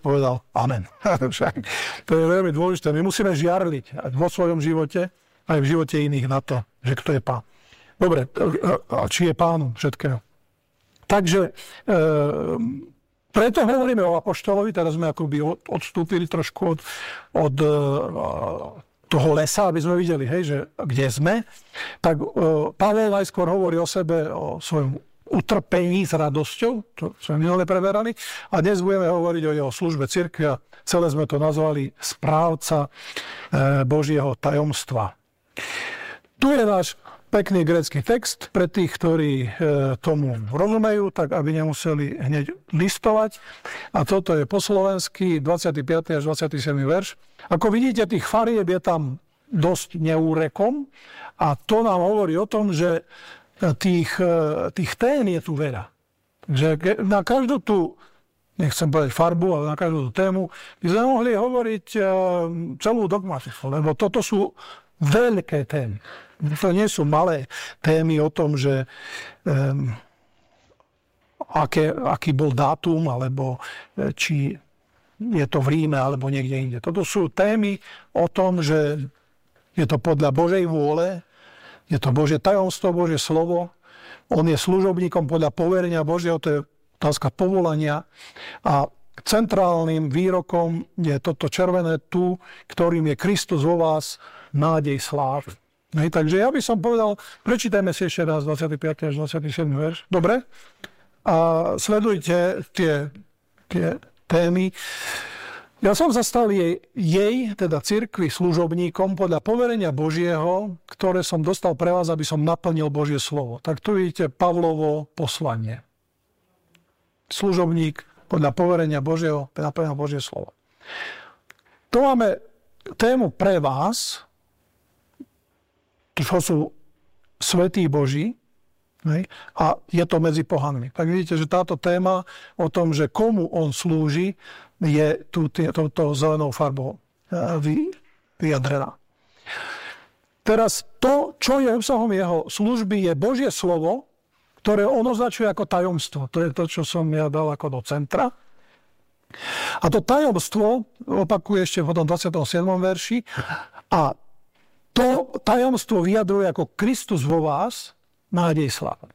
povedal amen. To je veľmi dôležité. My musíme žiarliť vo svojom živote, aj v živote iných na to, že kto je pán. Dobre, a či je pánom všetkého. Takže preto hovoríme o apoštolovi, teraz sme akoby odstúpili trošku od toho lesa, aby sme videli, hej, že kde sme. Tak Pavel najskôr hovorí o sebe, o svojom utrpení s radosťou, čo sme minule preberali, a dnes budeme hovoriť o jeho službe cirkvi a celé sme to nazvali správca Božieho tajomstva. Tu je náš pekný grécky text pre tých, ktorí tomu rozumejú, tak aby nemuseli hneď listovať. A toto je po slovensky 25. až 27. verš. Ako vidíte, tých farieb je tam dosť neúrekom a to nám hovorí o tom, že tých tém je tu veľa. Takže na každú tú, nechcem povedať farbu, ale na každú tú tému by sme mohli hovoriť celú dogmatiku, lebo toto sú veľké témy. To nie sú malé témy o tom, že aký bol dátum, alebo či je to v Ríme, alebo niekde inde. Toto sú témy o tom, že je to podľa Božej vôle, je to Božie tajomstvo, Božie slovo. On je služobníkom podľa poverenia Božieho, to je otázka povolania. A centrálnym výrokom je toto červené tu, ktorým je Kristus vo vás, nádej slávy. Takže ja by som povedal, prečítajme si ešte raz 25. až 27. verš. Dobre? A sledujte tie témy. Ja som sa stal jej, teda cirkvi, služobníkom podľa poverenia Božieho, ktoré som dostal pre vás, aby som naplnil Božie slovo. Tak tu vidíte Pavlovo poslanie. Služobník podľa poverenia Božieho, naplnil Božie slovo. Tu máme tému pre vás, čo sú svätí Boží, a je to medzi pohanmi. Tak vidíte, že táto téma o tom, že komu on slúži, je touto zelenou farbou vyjadrená. Teraz to, čo je obsahom jeho služby, je Božie slovo, ktoré on označuje ako tajomstvo. To je to, čo som ja dal ako do centra. A to tajomstvo opakuje ešte v tom 27. verši. A to tajomstvo vyjadruje ako Kristus vo vás, nádej slávy.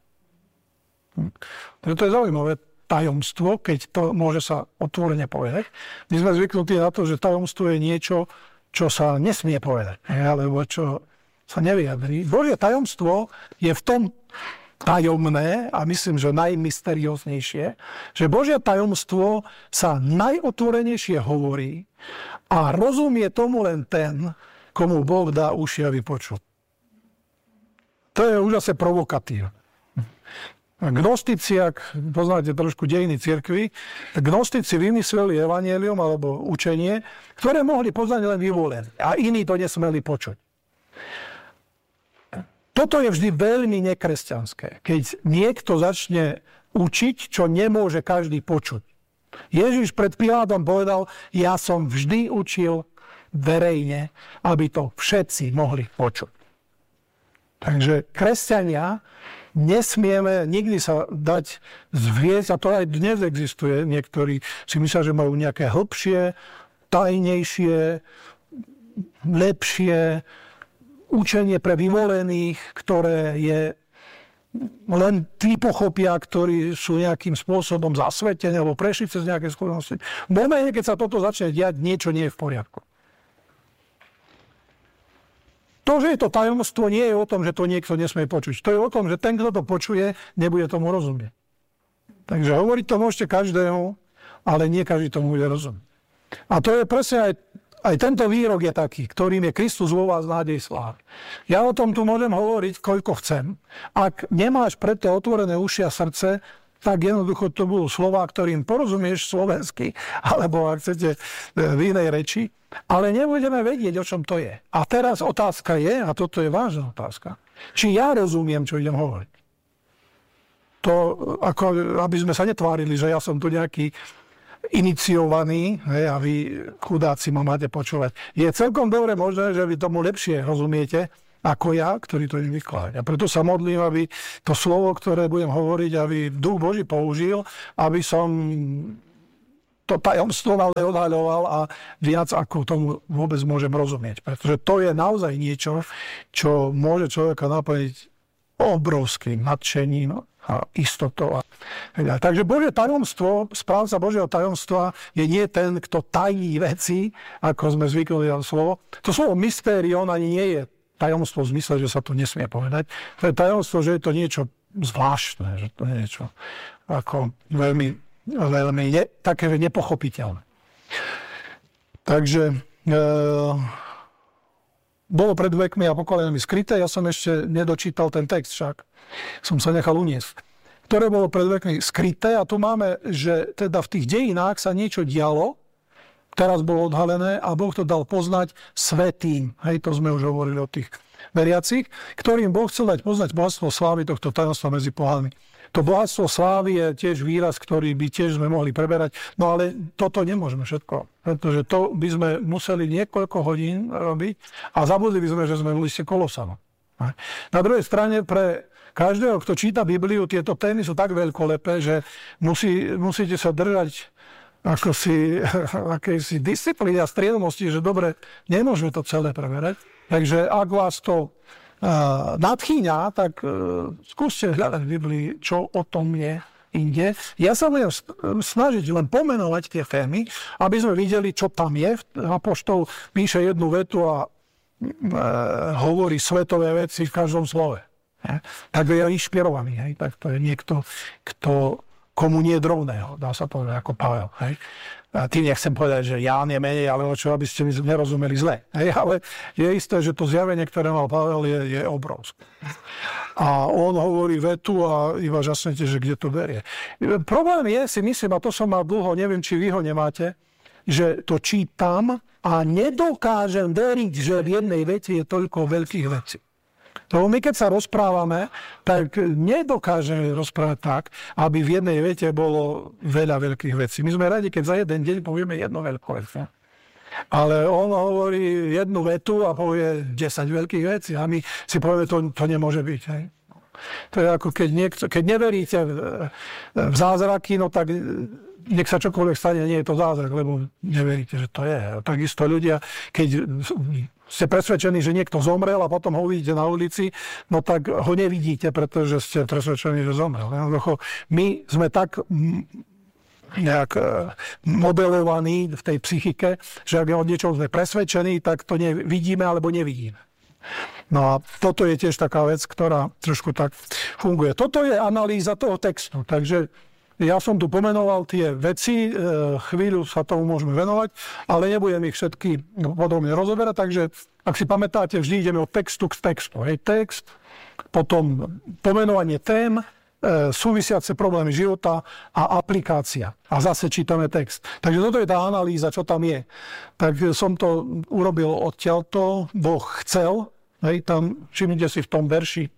To je zaujímavé tajomstvo, keď to môže sa otvorene povedať. My sme zvyknutí na to, že tajomstvo je niečo, čo sa nesmie povedať, alebo čo sa nevyjadrí. Božie tajomstvo je v tom tajomné, a myslím, že najmysterióznejšie, že Božie tajomstvo sa najotvorenejšie hovorí a rozumie tomu len ten, komu Boh dá uši, aby počul. To je úžasne provokatívne. Gnostici, ak poznáte trošku dejiny cirkvi, gnostici vymysleli evanjelium alebo učenie, ktoré mohli poznať len vyvolení a iní to nesmeli počuť. Toto je vždy veľmi nekresťanské, keď niekto začne učiť, čo nemôže každý počuť. Ježiš pred Pilátom povedal, ja som vždy učil verejne, aby to všetci mohli počuť. Takže kresťania nesmieme nikdy sa dať zviesť, a to aj dnes existuje. Niektorí si myslia, že majú nejaké hlbšie, tajnejšie, lepšie učenie pre vyvolených, ktoré je len tí pochopia, ktorí sú nejakým spôsobom zasvetení alebo prešli cez nejaké skúsenosti. V momente, keď sa toto začne diať, niečo nie je v poriadku. To, že je to tajomstvo, nie je o tom, že to niekto nesmie počuť. To je o tom, že ten, kto to počuje, nebude tomu rozumieť. Takže hovoriť to môžete každému, ale nie každý tomu bude rozumieť. A to je presne aj tento výrok je taký, ktorým je Kristus vo vás, nádej slávy. Ja o tom tu môžem hovoriť, koľko chcem. Ak nemáš preto otvorené uši a srdce, tak jednoducho to budú slová, ktorým porozumieš slovensky, alebo ak chcete v inej reči, ale nebudeme vedieť, o čom to je. A teraz otázka je, a toto je vážna otázka, či ja rozumiem, čo idem hovoriť. To, ako, aby sme sa netvárili, že ja som tu nejaký iniciovaný, a vy chudáci ma máte počúvať. Je celkom dobre možné, že vy tomu lepšie rozumiete, ako ja, ktorý to idem vykladať. A preto sa modlím, aby to slovo, ktoré budem hovoriť, aby Duch Boží použil, aby som to tajomstvo ale odhaľoval a viac ako tomu vôbec môžem rozumieť. Pretože to je naozaj niečo, čo môže človeka naplniť obrovským nadšením a istotou. Takže Božie tajomstvo, správca Božieho tajomstva je nie ten, kto tají veci, ako sme zvykli na slovo. To slovo mystérion ani nie je tajomstvo v zmysle, že sa to nesmie povedať. To je tajomstvo, že je to niečo zvláštne, že to je niečo ako veľmi také, že nepochopiteľné. Takže bolo pred vekmi a pokoleniami skryté, ja som ešte nedočítal ten text však. Som sa nechal uniesť. Ktoré bolo pred vekmi skryté a tu máme, že teda v tých dejinách sa niečo dialo, teraz bolo odhalené a Boh to dal poznať svätým. Hej, to sme už hovorili o tých veriacich, ktorým Boh chcel dať poznať bohatstvo slávy tohto tajomstva medzi pohanmi. To bohatstvo slávy je tiež výraz, ktorý by tiež sme mohli preberať, no ale toto nemôžeme všetko, pretože to by sme museli niekoľko hodín robiť a zabudli by sme, že sme v liste Kolosanom. Na druhej strane pre každého, kto číta Bibliu, tieto témy sú tak veľkolepé, že musíte sa držať akejsi disciplíny a striedomosti, že dobre, nemôžeme to celé preberať. Takže ak vás to nadchýňa, tak skúste hľadať v Biblii, čo o tom je inde. Ja sa budem snažiť len pomenovať tie témy, aby sme videli, čo tam je. Apoštol píše jednu vetu a hovorí svetové veci v každom slove. Tak je inšpirovaný. Hej? Tak to je niekto, komu nie je drobného, dá sa povedať, ako Pavel. Hej? A tým nechcem povedať, že Ján je menej, ale čo, aby ste mi nerozumeli zle. Hej? Ale je isté, že to zjavenie, ktoré mal Pavel, je obrovské. A on hovorí vetu a iba žasnete, že kde to berie. Problém je, si myslím, a to som mal dlho, neviem, či vy ho nemáte, že to čítam a nedokážem veriť, že v jednej veci je toľko veľkých vecí. Lebo my, keď sa rozprávame, tak nedokážeme rozprávať tak, aby v jednej vete bolo veľa veľkých vecí. My sme radi, keď za jeden deň povieme jednu veľkú vec. Ne? Ale on hovorí jednu vetu a povie 10 veľkých vecí a my si povieme, to nemôže byť. Hej? To je ako keď neveríte v zázraky, no tak nech sa čokoľvek stane, nie je to zázrak, lebo neveríte, že to je. Takisto ľudia, keď ste presvedčení, že niekto zomrel a potom ho uvidíte na ulici, no tak ho nevidíte, pretože ste presvedčení, že zomrel. My sme tak nejak modelovaní v tej psychike, že ak o niečom sme presvedčení, tak to vidíme alebo nevidíme. No a toto je tiež taká vec, ktorá trošku tak funguje. Toto je analýza toho textu, takže ja som tu pomenoval tie veci, chvíľu sa tomu môžeme venovať, ale nebudem ich všetky podrobne rozoberať, takže ak si pamätáte, vždy ideme od textu k textu. Hej, text, potom pomenovanie tém, súvisiace problémy života a aplikácia. A zase čítame text. Takže toto je tá analýza, čo tam je. Tak som to urobil odtiaľto, Boh chcel, hej, tam všimnite si v tom verši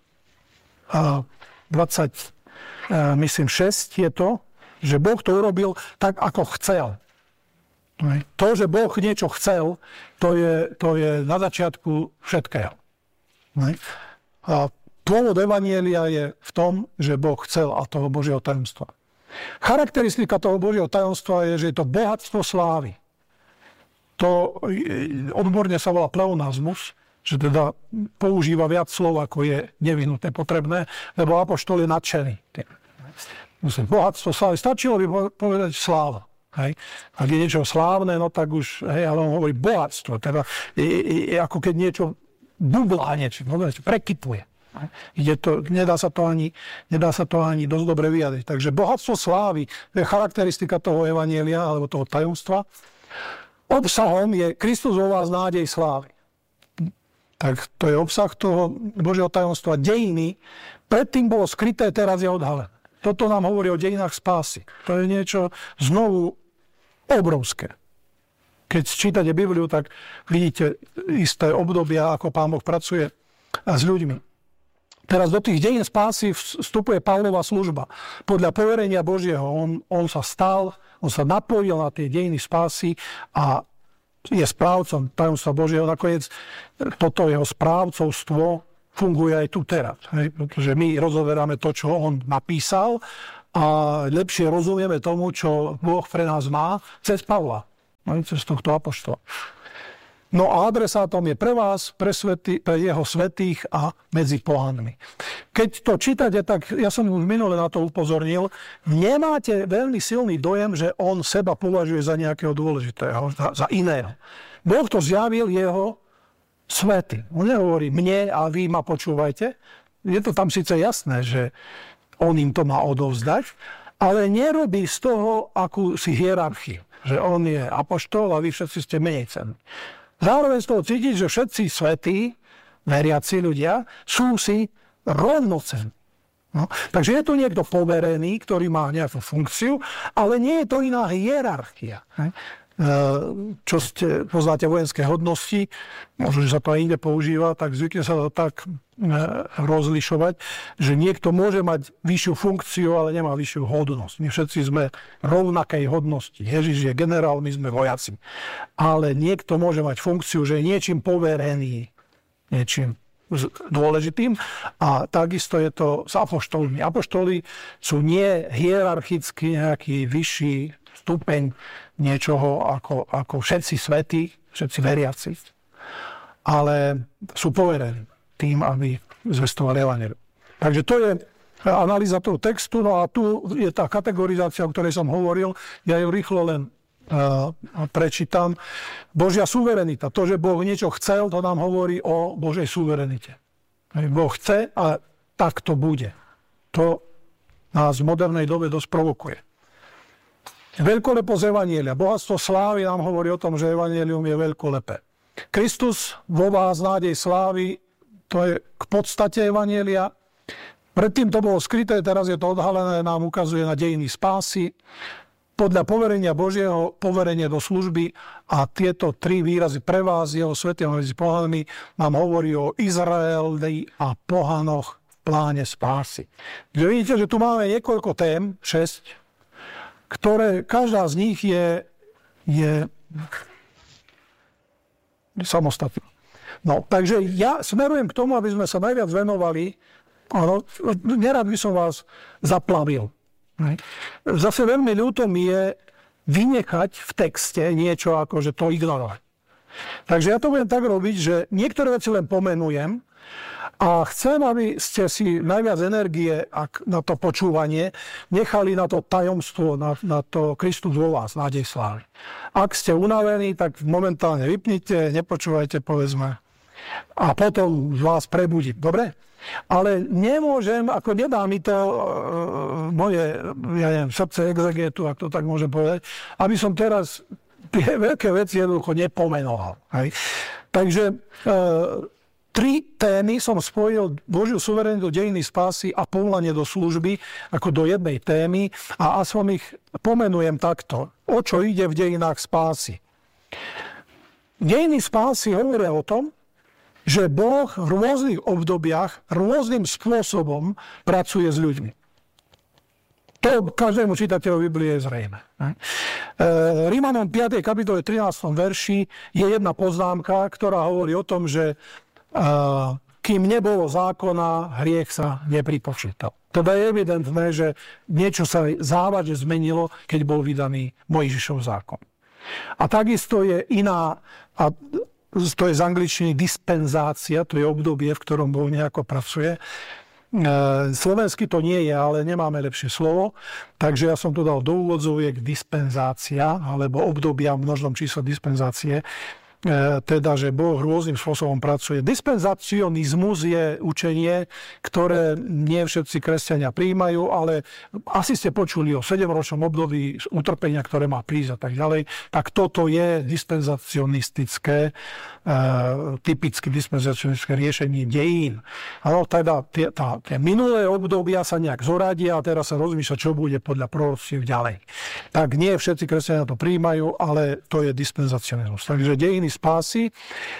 20 myslím 6 je to, že Boh to urobil tak, ako chcel. To, že Boh niečo chcel, to je na začiatku všetkého. A pôvod evanjelia je v tom, že Boh chcel a toho Božieho tajomstva. Charakteristika toho Božieho tajomstva je, že je to bohatstvo slávy. To odborne sa volá pleonazmus, že teda používa viac slov, ako je nevyhnutné potrebné, lebo apoštol je nadšený. Bohatstvo slávy. Stačilo by povedať sláva. Hej. Ak je niečo slávne, no tak už, hej, ale on hovorí bohatstvo. Teda je ako keď niečo bublá, niečo prekypuje. Nedá sa to ani dosť dobre vyjadriť. Takže bohatstvo slávy je charakteristika toho evanjelia, alebo toho tajomstva. Obsahom je Kristus vo vás nádej slávy. Tak to je obsah toho Božieho tajomstva. Dejiny predtým bolo skryté, teraz je odhalené. Toto nám hovorí o dejinách spásy. To je niečo znovu obrovské. Keď čítate Bibliu, tak vidíte isté obdobia, ako Pán Boh pracuje s ľuďmi. Teraz do tých dejín spásy vstupuje Pavlova služba. Podľa poverenia Božieho on sa napojil na tie dejiny spásy a je správcom tajomstva Božieho. Nakoniec toto jeho správcovstvo funguje aj tu teraz. Hej? Pretože my rozoberáme to, čo on napísal a lepšie rozumieme tomu, čo Boh pre nás má cez Pavla, cez tohto apoštola. No a adresátom je pre vás, pre jeho svätých a medzi pohanmi. Keď to čítate, tak ja som už minule na to upozornil, nemáte veľmi silný dojem, že on seba považuje za nejakého dôležitého, za iného. Boh to zjavil jeho svätým. On nehovorí mne a vy ma počúvajte. Je to tam síce jasné, že on im to má odovzdať, ale nerobí z toho akúsi hierarchiu. Že on je apoštol a vy všetci ste menej cenní. Zároveň z toho cítiť, že všetci svätí, veriaci ľudia, sú si rovnocenní. No, takže je tu niekto poverený, ktorý má nejakú funkciu, ale nie je to iná hierarchia. Čo poznáte vojenské hodnosti, možno, že sa to aj inde používa, tak zvykne sa to tak rozlišovať, že niekto môže mať vyššiu funkciu, ale nemá vyššiu hodnosť. My všetci sme rovnakej hodnosti. Ježiš je generál, my sme vojaci. Ale niekto môže mať funkciu, že je niečím poverený, niečím dôležitým. A takisto je to s apoštolmi. Apoštoli sú nie hierarchicky nejaký vyšší stupeň niečoho ako všetci svätí, všetci veriaci. Ale sú poverení tým, aby zvestovali evanjelium. Takže to je analýza toho textu. No a tu je tá kategorizácia, o ktorej som hovoril. Ja ju rýchlo len prečítam. Božia suverenita. To, že Boh niečo chcel, to nám hovorí o Božej suverenite. Boh chce a tak to bude. To nás v modernej dobe dosť provokuje. Veľkoleposť evanjelia. Bohatstvo slávy nám hovorí o tom, že evanjelium je veľkolepé. Kristus vo vás nádej slávy, to je k podstate evanjelia. Predtým to bolo skryté, teraz je to odhalené, nám ukazuje na dejiny spásy. Podľa poverenia Božieho, poverenie do služby a tieto tri výrazy pre vás, jeho svätým medzi pohanmi, nám hovorí o Izraeli a pohanoch v pláne spásy. Kde vidíte, že tu máme niekoľko tém, 6, ktoré každá z nich je samostatná. No, takže ja smerujem k tomu, aby sme sa najviac venovali, nerad by som vás zaplavil. Zase veľmi ľúto mi je vynechať v texte niečo ako, že to ignorovať. Takže ja to budem tak robiť, že niektoré veci len pomenujem a chcem, aby ste si najviac energie na to počúvanie nechali na to tajomstvo, na to Kristus vo vás, nádej slávy. Ak ste unavení, tak momentálne vypnite, nepočúvajte, povedzme, a potom vás prebudí. Dobre? Ale nemôžem, nedá mi to moje, srdce exegetu, ak to tak môžem povedať, aby som teraz tie veľké veci jednoducho nepomenoval. Hej? Takže 3 témy som spojil: Božiu suverenitu, dejiny spásy a povolanie do služby ako do jednej témy a aspoň ich pomenujem takto. O čo ide v dejinách spásy? Dejiny spásy hovoria o tom, že Boh v rôznych obdobiach rôznym spôsobom pracuje s ľuďmi. To každému čitateľovi Biblie je zrejme. Rímanom 5. kapitole 13. verši je jedna poznámka, ktorá hovorí o tom, že kým nebolo zákona, hriech sa nepripočítal. Teda je evidentné, že niečo sa závažne zmenilo, keď bol vydaný Mojžišov zákon. A takisto je iná, a to je z angličtiny dispenzácia, to je obdobie, v ktorom Boh nejako pracuje. Slovensky to nie je, ale nemáme lepšie slovo, takže ja som to dal do úvodzoviek dispenzácia, alebo obdobia v množnom čísle dispenzácie, teda, že Boh rôznym spôsobom pracuje. Dispenzacionizmus je učenie, ktoré nie všetci kresťania prijímajú, ale asi ste počuli o 7-ročnom období utrpenia, ktoré má prísť a tak ďalej. Tak toto je dispenzacionistické, typicky dispenzacionistické riešenie dejín. Ano, teda tie minulé obdobia sa nejak zoradia a teraz sa rozmýšľa, čo bude podľa proroctiev ďalej. Tak nie všetci kresťania to prijímajú, ale to je dispenzacionizmus. Takže dejiny spásy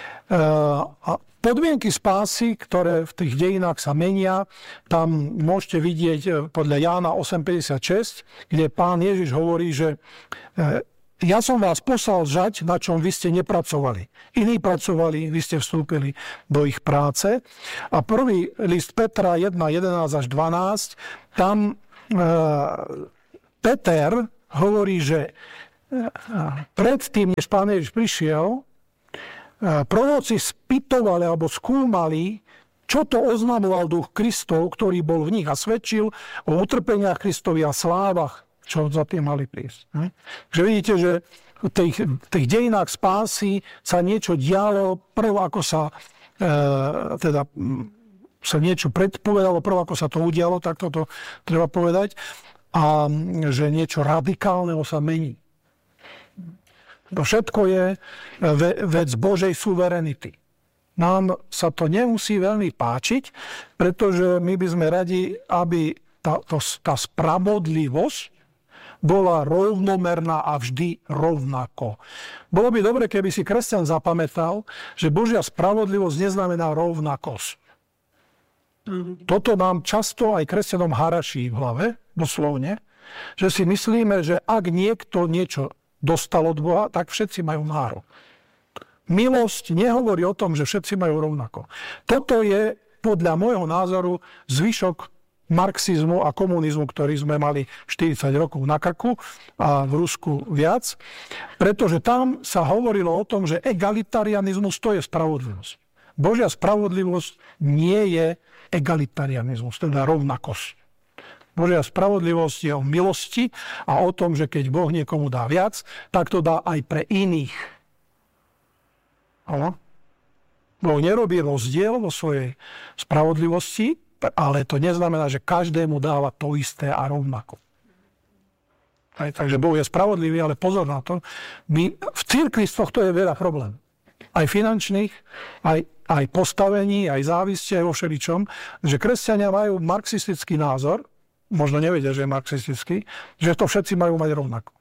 a podmienky spásy, ktoré v tých dejinách sa menia, tam môžete vidieť podľa Jána 8.56, kde Pán Ježiš hovorí, že ja som vás poslal žať, na čom vy ste nepracovali. Iní pracovali, vy ste vstúpili do ich práce. A prvý list Petra 1.11 až 12, tam Peter hovorí, že predtým, než Pán Ježiš prišiel, proroci spytovali alebo skúmali, čo to oznamoval duch Kristov, ktorý bol v nich a svedčil o utrpeniach Kristovi a slávach, čo za tým mali prísť. Takže vidíte, že v tých dejinách spásy sa niečo dialo, prv ako sa niečo predpovedalo, prv ako sa to udialo, tak toto treba povedať, a že niečo radikálneho sa mení. To všetko je vec Božej suverenity. Nám sa to nemusí veľmi páčiť, pretože my by sme radi, aby tá spravodlivosť bola rovnomerná a vždy rovnako. Bolo by dobre, keby si kresťan zapamätal, že Božia spravodlivosť neznamená rovnakosť. Toto nám často aj kresťanom haraší v hlave, doslovne, že si myslíme, že ak niekto niečo dostal od Boha, tak všetci majú nárok. Milosť nehovorí o tom, že všetci majú rovnako. Toto je podľa môjho názoru zvyšok marxizmu a komunizmu, ktorý sme mali 40 rokov na krku a v Rusku viac, pretože tam sa hovorilo o tom, že egalitarianizmus to je spravodlivosť. Božia spravodlivosť nie je egalitarianizmus, teda rovnakosť. Božia spravodlivosť je o milosti a o tom, že keď Boh niekomu dá viac, tak to dá aj pre iných. Boh nerobí rozdiel vo svojej spravodlivosti, ale to neznamená, že každému dáva to isté a rovnako. Takže Boh je spravodlivý, ale pozor na to. V cirkvistvoch to je veľa problém. Aj finančných, aj postavení, aj závisti, aj vo všeličom, že kresťania majú marxistický názor, možno nevedia, že je marxistický, že to všetci majú mať rovnako.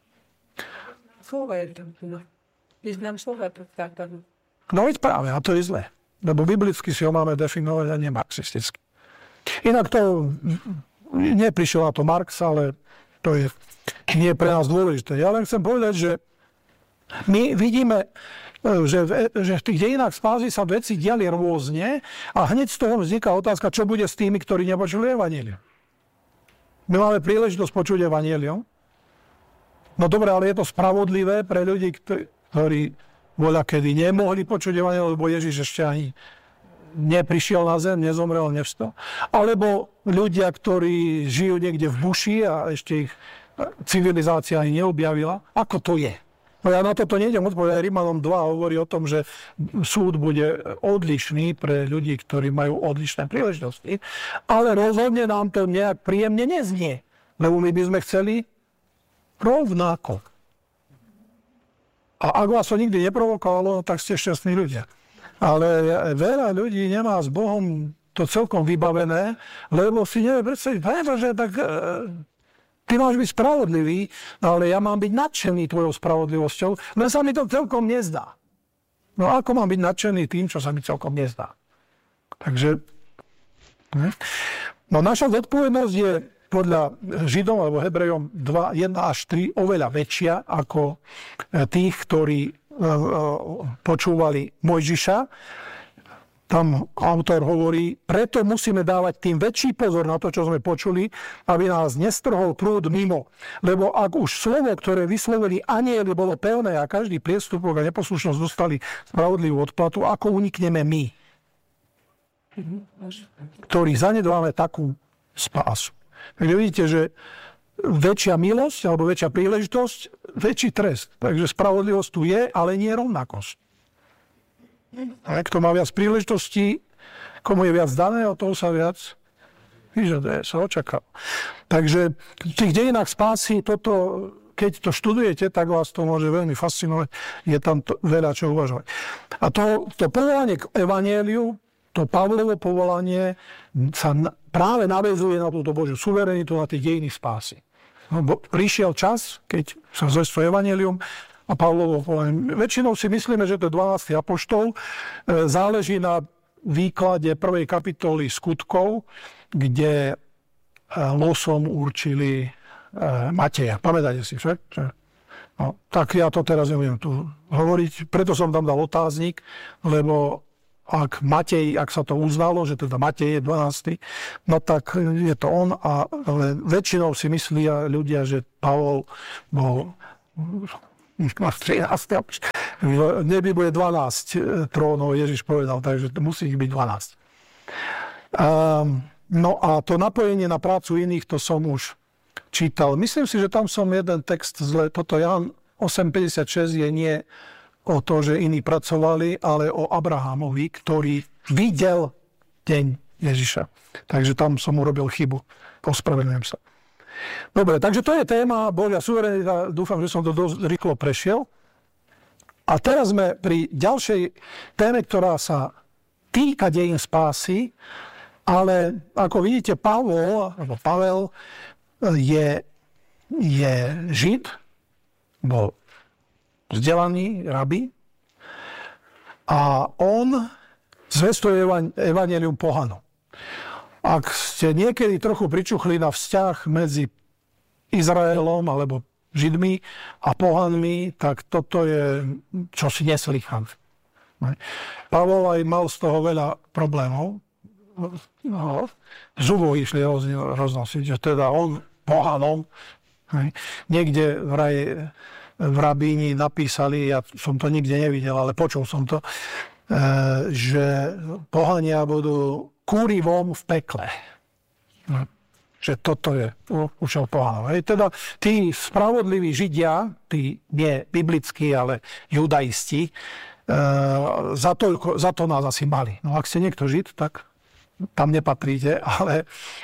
No veď práve, a to je zlé. Lebo biblicky si ho máme definovať a nie marxisticky. Inak to neprišiel na to Marx, ale to je nie pre nás dôležité. Ja len chcem povedať, že my vidíme, že v tých dejinách spásy sa veci diali rôzne a hneď z toho vzniká otázka, čo bude s tými, ktorí nepočuli evanjelium. My máme príležitosť počuť evanjelium. No dobre, ale je to spravodlivé pre ľudí, ktorí voľakedy nemohli počuť evanjelium, lebo Ježiš ešte ani neprišiel na zem, nezomrel, nevstal. Alebo ľudia, ktorí žijú niekde v buši a ešte ich civilizácia ani neobjavila. Ako to je? No ja na toto nejdem odpovedať. Rímanom 2 hovorí o tom, že súd bude odlišný pre ľudí, ktorí majú odlišné príležitosti. Ale rozhodne nám to nejak príjemne neznie. Lebo my by sme chceli rovnako. A ak vás to nikdy neprovokovalo, tak ste šťastní ľudia. Ale veľa ľudí nemá s Bohom to celkom vybavené, lebo si nevie predstaviť, že tak ty máš byť spravodlivý, ale ja mám byť nadšený tvojou spravodlivosťou, len sa mi to celkom nezdá. No ako mám byť nadšený tým, čo sa mi celkom nezdá? Takže, no naša zodpovednosť je podľa Židom alebo Hebrejom 2, 1 až 3 oveľa väčšia ako tých, ktorí počúvali Mojžiša. Tam autor hovorí, preto musíme dávať tým väčší pozor na to, čo sme počuli, aby nás nestrhol prúd mimo. Lebo ak už slovo, ktoré vyslovili anjeli, bolo pevné a každý priestupok a neposlušnosť dostali spravodlivú odplatu, ako unikneme my, ktorí zanedbáme takú spásu. Takže vidíte, že väčšia milosť alebo väčšia príležitosť, väčší trest. Takže spravodlivosť tu je, ale nie rovnakosť. Kto má viac príležitostí, komu je viac dané, o toho sa viac vyžaduje, sa očakáva. Takže v tých dejinách spásy toto, keď to študujete, tak vás to môže veľmi fascinovať. Je tam veľa čo uvažovať. A to povolanie k evanjeliu, to Pavlovo povolanie sa práve naväzuje na túto Božiu suverenitu, na tých dejiny spásy. Prišiel čas, keď sa zvestvuje evanjelium a Pavlovo povolanie. Väčšinou si myslíme, že to je 12. apoštol. Záleží na výklade 1. kapitoly Skutkov, kde losom určili Mateja. Pamätáte si však? No, tak ja to teraz nebudem tu hovoriť. Preto som tam dal otáznik, lebo ak Matej, ak sa to uznalo, že teda Matej je 12., no tak je to on, ale väčšinou si myslia ľudia, že Pavol bol 13. V nebi bude 12 trónov, Ježiš povedal, takže musí ich byť 12. No a to napojenie na prácu iných, to som už čítal. Myslím si, že tam som jeden text zle, toto Jan 8.56 je nie o to, že iní pracovali, ale o Abrahamovi, ktorý videl deň Ježiša. Takže tam som urobil chybu. Ospravedlňujem sa. Dobre, takže to je téma Božia suverenita. Dúfam, že som to dosť rýchlo prešiel. A teraz sme pri ďalšej téme, ktorá sa týka dejín spásy, ale ako vidíte, Pavel je Žid, bol vzdelaný rabi a on zvestuje evanjelium pohanom. Ak ste niekedy trochu pričuchli na vzťah medzi Izraelom alebo Židmi a pohanmi, tak toto je čosi neslychané. Pavol aj mal z toho veľa problémov. Zubov išli roznosiť, že teda on pohanom, niekde vraj v rabíni napísali, ja som to nikde nevidel, ale počul som to, že pohania budú kúrivom v pekle. Že toto je účel pohanov. Teda tí spravodliví Židia, tí nie biblickí, ale judaisti, za to nás asi mali. No ak ste niekto Žid, tak tam nepatríte, ale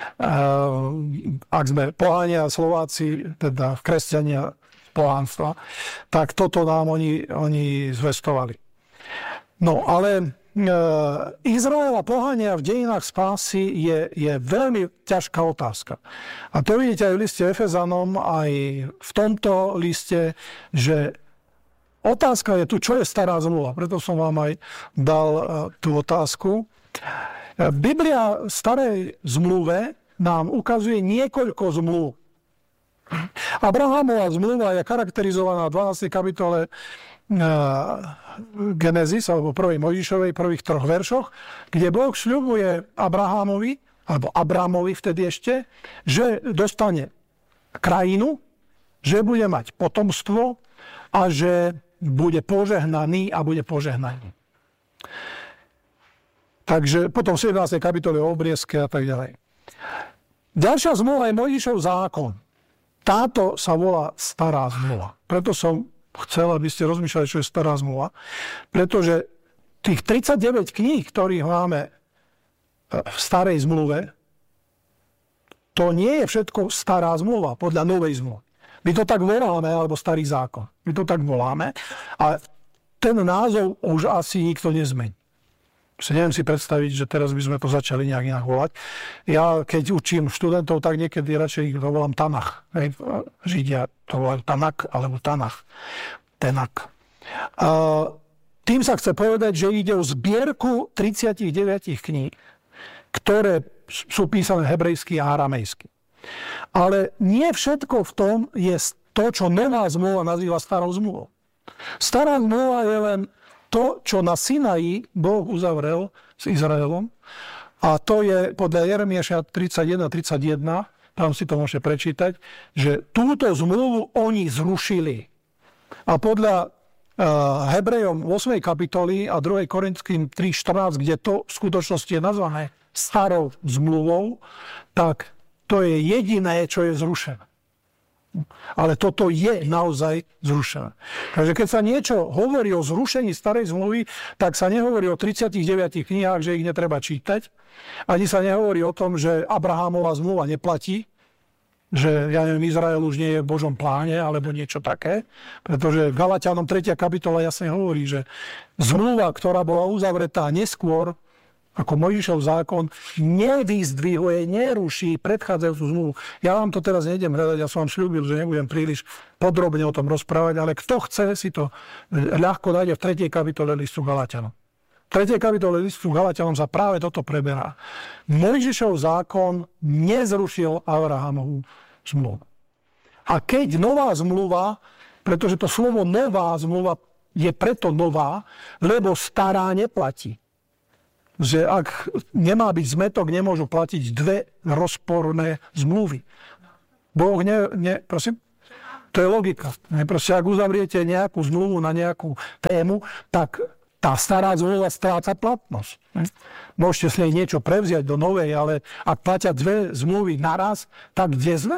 ak sme pohania Slováci, teda kresťania pohanstva, tak toto nám oni zvestovali. No, ale Izrael a pohania v dejinách spásy je veľmi ťažká otázka. A to vidíte aj v liste Efezanom, aj v tomto liste, že otázka je tu, čo je stará zmluva. Preto som vám aj dal tú otázku. Biblia v starej zmluve nám ukazuje niekoľko zmluv. Abrahamova zmluva je charakterizovaná v 12. kapitole Genesis, alebo 1. Mojžišovej, prvých 3 veršoch, kde Boh sľubuje Abrahamovi, alebo Abramovi vtedy ešte, že dostane krajinu, že bude mať potomstvo a že bude požehnaný a bude požehnaný. Takže potom v 17. kapitole o obriezke a tak ďalej. Ďalšia zmluva je Mojžišov zákon. Táto sa volá stará zmluva. Preto som chcel, aby ste rozmýšľali, čo je stará zmluva. Pretože tých 39 kníh, ktorých máme v starej zmluve, to nie je všetko stará zmluva podľa novej zmluvy. My to tak voláme, alebo starý zákon. My to tak voláme. A ten názov už asi nikto nezmení. Neviem si predstaviť, že teraz by sme to začali nejak volať. Ja, keď učím študentov, tak niekedy radšej ich to volám Tanach. Židia to volajú Tanak alebo Tanach. Tenak. Tým sa chce povedať, že ide o zbierku 39 kníh, ktoré sú písané hebrejsky a aramejsky. Ale nie všetko v tom je to, čo nová zmluva nazýva starou zmluvou. Stará zmluva je len to, čo na Sinaji Boh uzavrel s Izraelom, a to je podľa Jeremiáša 31:31, tam si to môžete prečítať, že túto zmluvu oni zrušili. A podľa Hebrejom 8. kapitoly a 2. Korinským 3:14, kde to v skutočnosti je nazvané starou zmluvou, tak to je jediné, čo je zrušené. Ale toto je naozaj zrušené. Takže keď sa niečo hovorí o zrušení starej zmluvy, tak sa nehovorí o 39 knihách, že ich netreba čítať. Ani sa nehovorí o tom, že Abrahamova zmluva neplatí, že, ja neviem, Izrael už nie je v Božom pláne, alebo niečo také. Pretože v Galatianom 3. kapitola jasne hovorí, že zmluva, ktorá bola uzavretá neskôr, ako Mojžišov zákon, nevyzdvihuje, neruší predchádzajúcu zmluvu. Ja vám to teraz nejdem hľadať, ja som vám sľúbil, že nebudem príliš podrobne o tom rozprávať, ale kto chce, si to ľahko nájde v 3. kapitole listu Galatianom. V 3. kapitole listu Galatianom sa práve toto preberá. Mojžišov zákon nezrušil Abrahamovú zmluvu. A keď nová zmluva, pretože to slovo nová zmluva je preto nová, lebo stará neplatí. že ak nemá byť zmetok, nemôžu platiť dve rozporné zmluvy. Boh prosím? To je logika. Proste, ak uzavriete nejakú zmluvu na nejakú tému, tak tá stará zmluva stráca platnosť. Môžete si niečo prevziať do novej, ale ak platia dve zmluvy naraz, tak kde sme?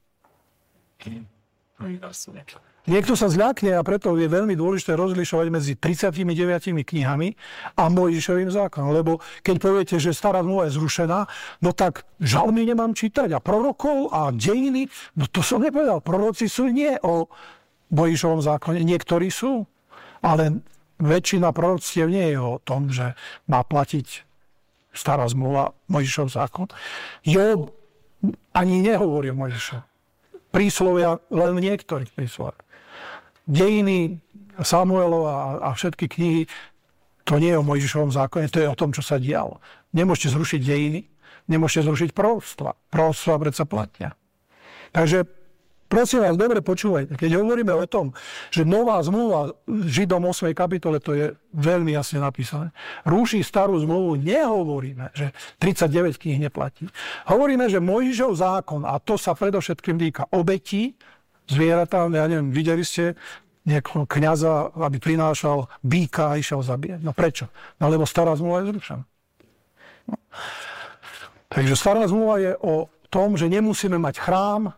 Niekto sa zľakne a preto je veľmi dôležité rozlišovať medzi 39 knihami a Mojžišovým zákonom. Lebo keď poviete, že stará zmluva je zrušená, no tak žalmy nemám čítať a prorokov a dejiny, no to som nepovedal. Proroci sú nie o Mojžišovom zákone, niektorí sú, ale väčšina proroctiev nie je o tom, že má platiť stará zmluva, Mojžišov zákon. Job ani nehovorí o Mojžišovom. Príslovia len niektorých prísloviach. Dejiny Samuelova a všetky knihy, to nie je o Mojžišovom zákone, to je o tom, čo sa dialo. Nemôžete zrušiť dejiny, nemôžete zrušiť proroctva. Proroctva predsa platia. Takže prosím vás, dobre počúvajte. Keď hovoríme o tom, že nová zmluva Židom 8. kapitole, to je veľmi jasne napísané, rúši starú zmluvu, nehovoríme, že 39 kníh neplatí. Hovoríme, že Mojžišov zákon, a to sa predovšetkým týka obetí, zvieratá, ja neviem, videli ste nejakého kňaza, aby prinášal býka a išiel zabíjať. No prečo? No lebo stará zmluva je zrušená. No. Takže stará zmluva je o tom, že nemusíme mať chrám.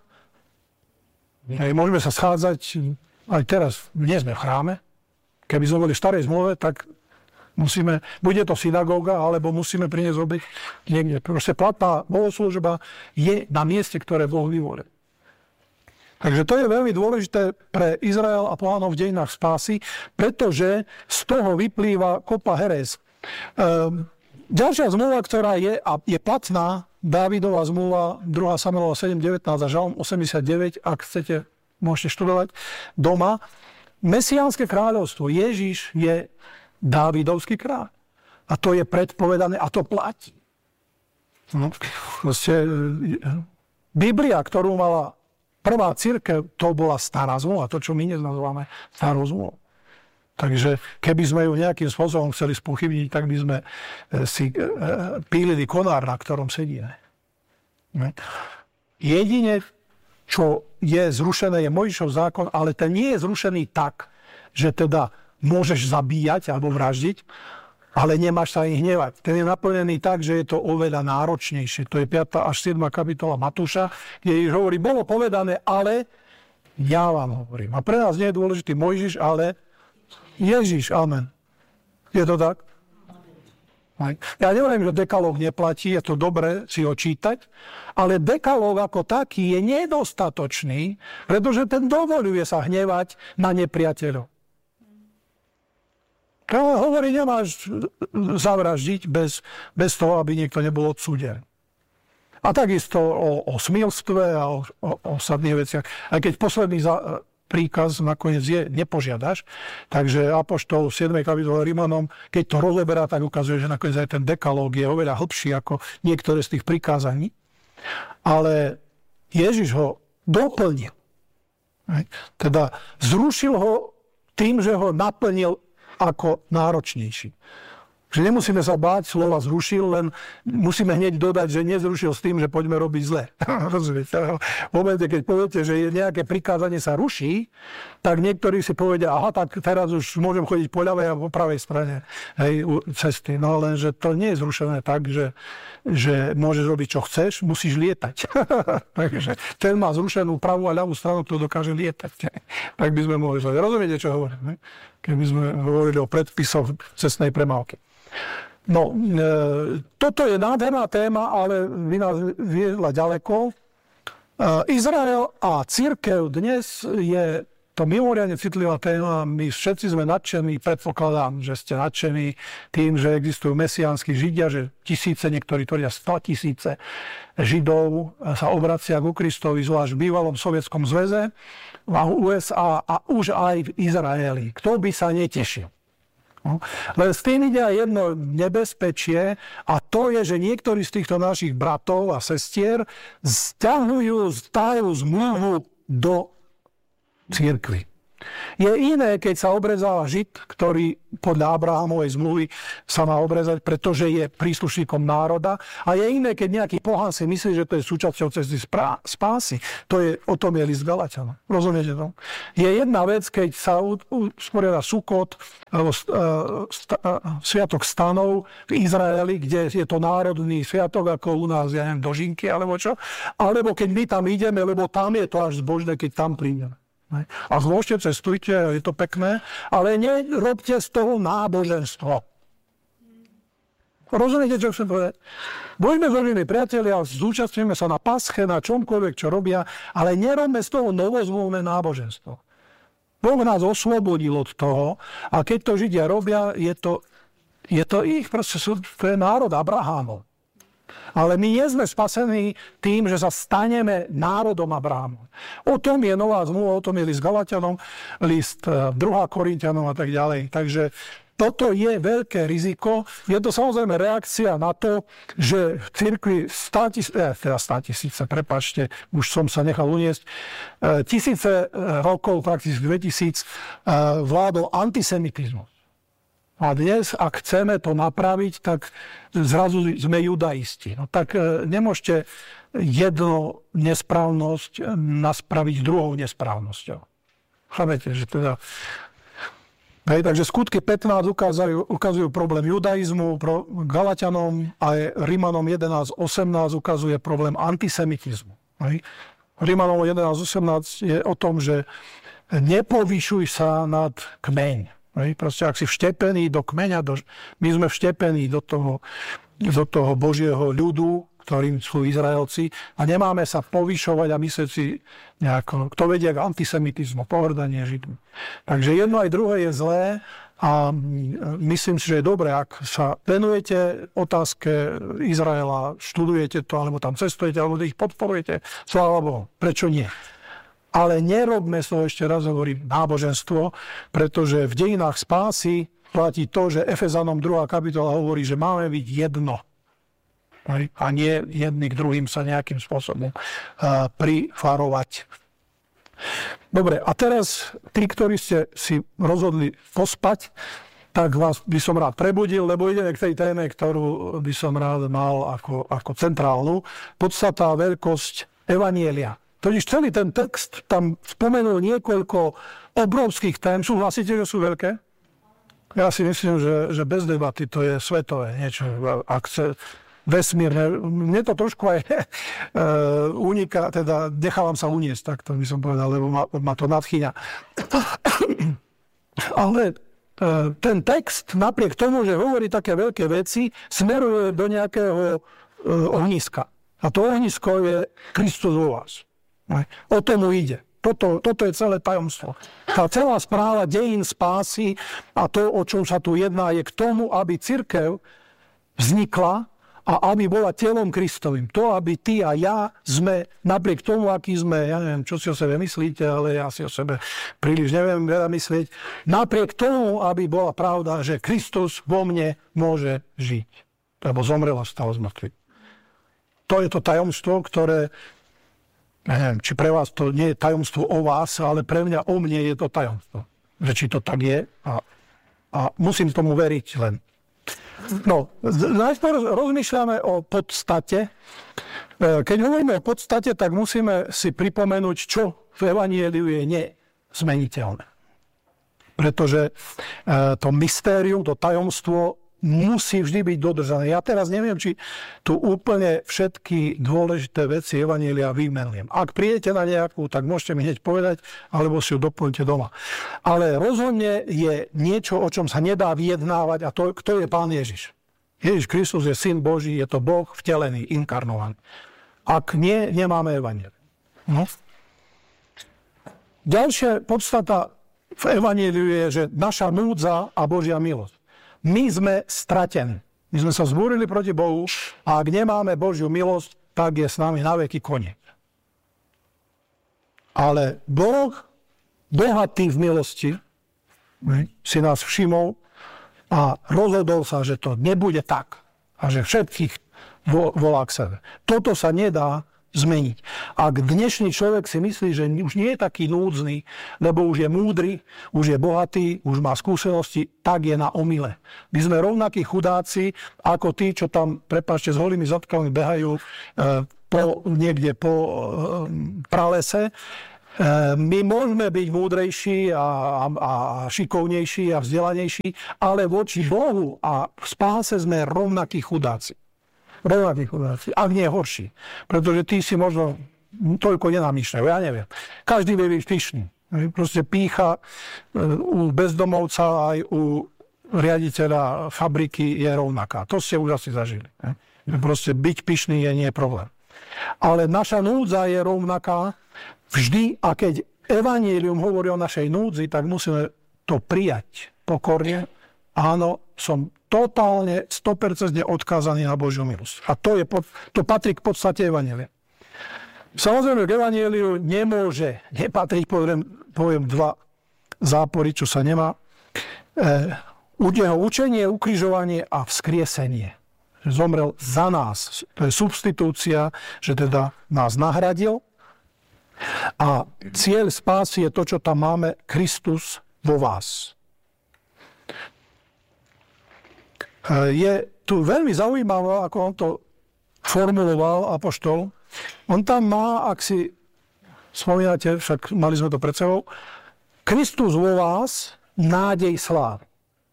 Môžeme sa schádzať, aj teraz nie sme v chráme. Keby sme boli v starej zmluve, tak musíme, bude to synagóga, alebo musíme priniesť obeť niekde. Proste platná bohoslúžba je na mieste, ktoré Boh vyvolil. Takže to je veľmi dôležité pre Izrael a plánov v dejinách spásy, pretože z toho vyplýva kopa herez. Ďalšia zmluva, ktorá je platná, Dávidová zmluva 2. Samuelova 7.19 a Žalm 89, ak chcete, môžete študovať doma. Mesiánske kráľovstvo, Ježiš je Dávidovský kráľ. A to je predpovedané a to platí. No, proste, Biblia, ktorú mala prvá cirkev, to bola stará zmluva, to, čo my dnes nazývame starou zmluvou. Takže keby sme ju nejakým spôsobom chceli spochybniť, tak by sme si pílili konár, na ktorom sedíme. Jedine, čo je zrušené, je Mojžišov zákon, ale ten nie je zrušený tak, že teda môžeš zabíjať alebo vraždiť, ale nemáš sa ani hnevať. Ten je naplnený tak, že je to oveľa náročnejšie. To je 5. až 7. kapitola Matúša, kde hovorí, bolo povedané, ale ja vám hovorím. A pre nás nie je dôležitý Mojžiš, ale Ježiš, amen. Je to tak? Ja nehovorím, že dekalóg neplatí, je to dobré si ho čítať, ale dekalóg ako taký je nedostatočný, pretože ten dovoľuje sa hnevať na nepriateľov. Hovorí, nemáš zavraždiť bez toho, aby niekto nebol odsúdený. A takisto o smilstve a o ostatných veciach. Aj keď posledný príkaz nakoniec je nepožiadaš, takže apoštol v 7. kapitole Rimanom, keď to rozeberá, tak ukazuje, že nakoniec aj ten dekalóg je oveľa hlbší ako niektoré z tých prikázaní. Ale Ježiš ho doplnil. Teda zrušil ho tým, že ho naplnil ako náročnejší. Že nemusíme sa báť, slova zrušil, len musíme hneď dodať, že nezrušil s tým, že poďme robiť zle. Rozumiete? V momente, keď poviete, že nejaké prikázanie sa ruší, tak niektorí si povedia, aha, tak teraz už môžem chodiť po ľavej a po pravej strane cesty. No lenže to nie je zrušené tak, že môžeš robiť, čo chceš, musíš lietať. Takže ten má zrušenú pravú a ľavú stranu, kto dokáže lietať. Tak by sme mohli povedať. Rozumiete, čo hovorím? Keby sme hovorili o predpisoch cestnej premávky. No, toto je nádherná téma, ale vy nás viedla ďaleko. Izrael a cirkev dnes je to mimoriadne citlivá téma. My všetci sme nadšení, predpokladám, že ste nadšení tým, že existujú mesiánsky Židia, že tisíce, niektorí tvrdia 100 000 Židov sa obracia ku Kristovi, zvlášť v bývalom Sovietskom zväze, v USA a už aj v Izraeli. Kto by sa netešil? No. Len s tým ide aj jedno nebezpečie a to je, že niektorí z týchto našich bratov a sestier stajú zmluvu do cirkvi. Je iné, keď sa obrezal Žid, ktorý podľa Abrahamovej zmluvy sa má obrezať, pretože je príslušníkom národa. A je iné, keď nejaký pohán si myslí, že to je súčasťou cesty spásy. O tom je list Galatianom. Rozumiete to? Je jedna vec, keď sa usporiada Sukot, sviatok stanov v Izraeli, kde je to národný sviatok, ako u nás, ja neviem, dožinky, alebo čo. Alebo keď my tam ideme, lebo tam je to až zbožné, keď tam prídeme. A zvlášte cestujte, je to pekné, ale nerobte z toho náboženstvo. Rozumiete, čo chcem povedať? Buďme zložení priatelia, zúčastňujeme sa na pasche, na čomkoľvek, čo robia, ale nerobme z toho novozmluvné náboženstvo. Boh nás oslobodil od toho a keď to Židia robia, je to ich, proste to je národ Abrahámov. Ale my nie sme spasení tým, že sa staneme národom Abrahámov. O tom je nová zmluva, o tom je list Galatianom, list 2. Korinťanom a tak ďalej. Takže toto je veľké riziko. Je to samozrejme reakcia na to, že v cirkvi 100 000, prepáčte, už som sa nechal uniesť, tisíce rokov, prakticky 2000, vládol antisemitizmus. A dnes, ak chceme to napraviť, tak zrazu sme judaisti. No tak nemôžete jednu nesprávnosť naspraviť druhou nesprávnosťou. Chápete, že teda... Hej, takže skutky 15 ukazujú problém judaizmu, Galatianom a Rimanom 11.18 ukazuje problém antisemitizmu. Hej. Rimanom 11.18 je o tom, že nepovyšuj sa nad kmeň. Proste, ak si vštepený do kmeňa, my sme vštepení do toho Božieho ľudu, ktorým sú Izraelci, a nemáme sa povyšovať a myslieť si nejako, kto vedia k antisemitizmu, pohrdanie Židmi. Takže jedno aj druhé je zlé a myslím si, že je dobré, ak sa venujete otázke Izraela, študujete to, alebo tam cestujete, alebo ich podporujete, sláva Bohu. Prečo nie? Ale nerobme z toho, ešte raz hovorím, náboženstvo, pretože v dejinách spásy platí to, že Efezanom 2. kapitola hovorí, že máme byť jedno. A nie jedni k druhým sa nejakým spôsobom prifarovať. Dobre, a teraz tí, ktorí ste si rozhodli pospať, tak vás by som rád prebudil, lebo ideme k tej téme, ktorú by som rád mal ako centrálnu. Podstata, veľkosť evanjelia. Totiž celý ten text tam spomenul niekoľko obrovských tém. Súhlasíte, že sú veľké? Ja si myslím, že bez debaty to je svetové niečo. Ak chce vesmírne. Mne to trošku aj uniká, teda nechávam sa uniesť, tak to by som povedal, lebo ma to nadchýňa. Ale ten text, napriek tomu, že hovorí také veľké veci, smeruje do nejakého ohniska. A to ohnisko je Kristus vo vás. O tomu ide. Toto je celé tajomstvo. Tá celá správa dejín spásy a to, o čom sa tu jedná, je k tomu, aby cirkev vznikla a aby bola telom Kristovým. To, aby ty a ja sme, napriek tomu, aký sme, ja neviem, čo si o sebe myslíte, ale ja si o sebe príliš neviem veľa myslieť, napriek tomu, aby bola pravda, že Kristus vo mne môže žiť. Lebo zomrel a stal z mŕtvych. To je to tajomstvo, ktoré neviem, či pre vás to nie je tajomstvo o vás, ale pre mňa o mne je to tajomstvo. Že či to tak je a musím tomu veriť len. No, najskôr rozmýšľame o podstate. Keď hovoríme o podstate, tak musíme si pripomenúť, čo v evanjeliu je nezmeniteľné. Pretože to mystérium, to tajomstvo musí vždy byť dodržané. Ja teraz neviem, či tu úplne všetky dôležité veci evanjelia vymenujem. Ak prídete na nejakú, tak môžete mi hneď povedať, alebo si ju doplňte doma. Ale rozhodne je niečo, o čom sa nedá vyjednávať, a to, kto je Pán Ježiš. Ježiš Kristus je Syn Boží, je to Boh vtelený, inkarnovaný. Ak nie, nemáme evanjelium. No. Ďalšia podstata v evanjeliu je, že naša núdza a Božia milosť. My sme stratení. My sme sa zbúrili proti Bohu a ak nemáme Božiu milosť, tak je s nami na veky koniec. Ale Boh, bohatý v milosti, si nás všimol a rozhodol sa, že to nebude tak a že všetkých volá k sebe. Toto sa nedá zmeniť. Ak dnešný človek si myslí, že už nie je taký núdzny, lebo už je múdry, už je bohatý, už má skúsenosti, tak je na omyle. My sme rovnakí chudáci, ako tí, čo tam, prepáčte, s holými zadkami behajú niekde po pralese. My môžeme byť múdrejší a šikovnejší a vzdelanejší, ale voči Bohu a v spáse sme rovnakí chudáci. Ak nie horší. Pretože tí si možno toľko nenamýšľajú, ja neviem. Každý vie byť pyšný. Proste pýcha u bezdomovca aj u riaditeľa fabriky je rovnaká. To ste už asi zažili. Proste byť pyšný nie je problém. Ale naša núdza je rovnaká vždy a keď evanjelium hovorí o našej núdzi, tak musíme to prijať pokorne. Áno, som totálne, 100% odkázaný na Božiu milosť. A to patrí k podstate evanjelia. Samozrejme, k evanjeliu nemôže nepatriť, poviem dva zápory, čo sa nemá. Jeho učenie, ukrižovanie a vzkriesenie. Zomrel za nás. To je substitúcia, že teda nás nahradil. A cieľ spásy je to, čo tam máme, Kristus vo vás. Je tu veľmi zaujímavé, ako on to formuloval apoštol. On tam má, ak si spomínate, však mali sme to pred sebou, Kristus vo vás, nádej slávy.